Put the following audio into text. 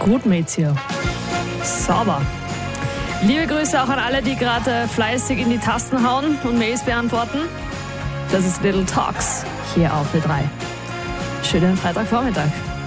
Gut, Mädchen. Sauber. Liebe Grüße auch an alle, die gerade fleißig in die Tasten hauen und Mails beantworten. Das ist Little Talks hier auf Ö3. Schönen Freitagvormittag.